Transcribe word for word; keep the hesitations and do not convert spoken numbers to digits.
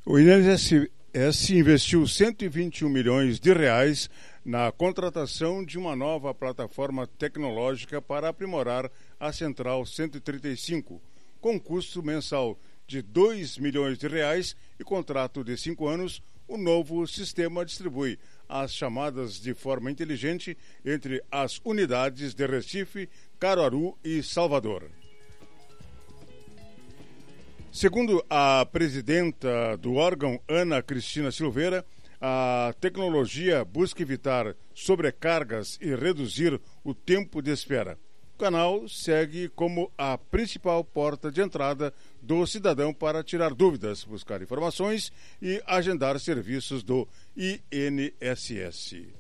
O I N S S investiu cento e vinte e um milhões de reais na contratação de uma nova plataforma tecnológica para aprimorar a Central cento e trinta e cinco, com custo mensal de dois milhões de reais e contrato de cinco anos. O novo sistema distribui as chamadas de forma inteligente entre as unidades de Recife, Caruaru e Salvador. Segundo a presidenta do órgão, Ana Cristina Silveira, a tecnologia busca evitar sobrecargas e reduzir o tempo de espera. O canal segue como a principal porta de entrada do cidadão para tirar dúvidas, buscar informações e agendar serviços do I N S S.